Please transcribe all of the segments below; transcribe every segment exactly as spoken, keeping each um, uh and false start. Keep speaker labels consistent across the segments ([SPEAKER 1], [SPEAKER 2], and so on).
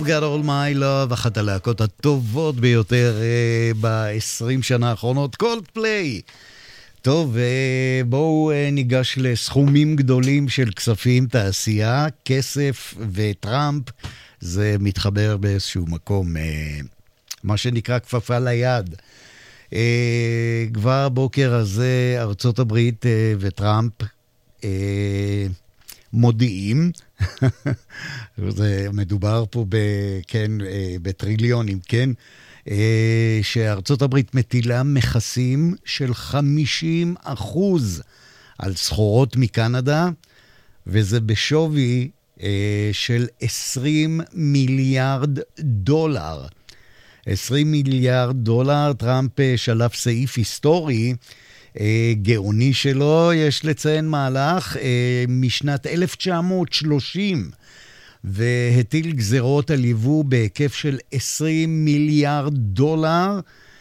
[SPEAKER 1] Got All My Love, אחת הלהקות הטובות ביותר uh, ב-עשרים שנה האחרונות, Coldplay. טוב, uh, בואו uh, ניגש לסכומים גדולים של כספים, תעשייה, כסף וטראמפ. זה מתחבר באיזשהו מקום, uh, מה שנקרא כפפה ליד. Uh, כבר בוקר הזה ארצות הברית uh, וטראמפ uh, מודיעים, זה מדובר פה ב, כן, בטריליונים, כן, שארצות הברית מטילה מכסים של חמישים אחוז על סחורות מקנדה, וזה בשווי של עשרים מיליארד דולר. עשרים מיליארד דולר, טראמפ שלף סעיף היסטורי, גאוני שלו, יש לציין מהלך משנת אלף תשע מאות שלושים, והטיל גזרות על יבוא בהיקף של עשרים מיליארד דולר,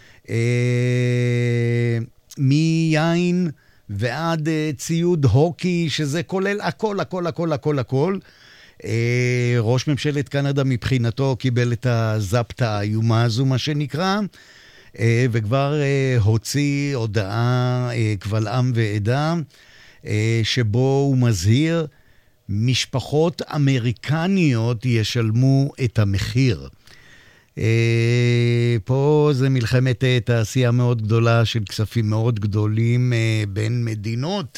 [SPEAKER 1] מיין ועד ציוד הוקי, שזה כולל הכל, הכל, הכל, הכל, הכל. ראש ממשלת קנדה מבחינתו קיבל את הזפת האיומה הזו, מה שנקרא, וכבר הוציא הודעה קבל עם ועדה, שבו הוא מזהיר, משפחות אמריקניות ישלמו את המחיר. פה זה מלחמת תעשייה מאוד גדולה של כספים מאוד גדולים בין מדינות.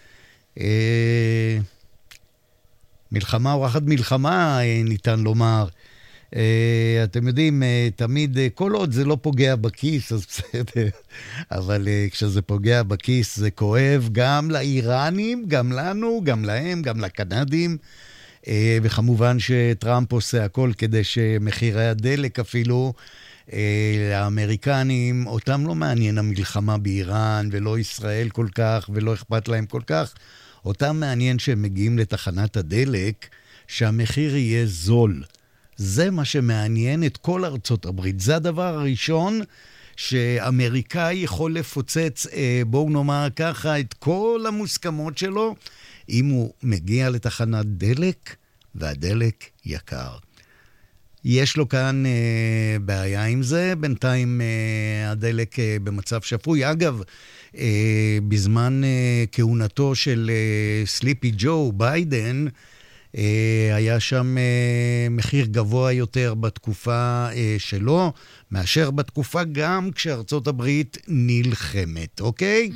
[SPEAKER 1] מלחמה אורחת מלחמה, ניתן לומר. Uh, אתם יודעים, uh, תמיד, uh, כל עוד זה לא פוגע בכיס, אז בסדר, אבל uh, כשזה פוגע בכיס זה כואב גם לאיראנים, גם לנו, גם להם, גם לקנדים, uh, וכמובן שטראמפ עושה הכל כדי שמחירי הדלק אפילו, uh, לאמריקנים, אותם לא מעניין המלחמה באיראן, ולא ישראל כל כך, ולא אכפת להם כל כך, אותם מעניין שהם מגיעים לתחנת הדלק, שהמחיר יהיה זול. זה מה שמעניין את כל ארצות הברית. זה הדבר הראשון שאמריקאי יכול לפוצץ, בואו נאמר ככה, את כל המוסכמות שלו, אם הוא מגיע לתחנת דלק, והדלק יקר. יש לו כאן אה, בעיה עם זה, בינתיים אה, הדלק אה, במצב שפוי. אגב, אה, בזמן אה, כהונתו של אה, סליפי ג'ו ביידן, היה שם מחיר גבוה יותר בתקופה שלו, מאשר בתקופה גם כשארצות הברית נלחמת, אוקיי?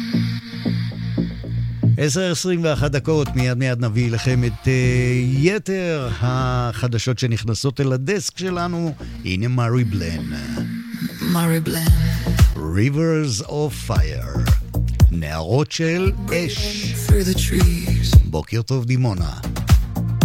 [SPEAKER 1] עשר עשרים ואחת דקות, מיד מיד נביא לכם את יתר החדשות שנכנסות אל הדסק שלנו. הנה מארי בלן. מארי בלן. Rivers of Fire. נערות של אש. בוקר טוב דימונה.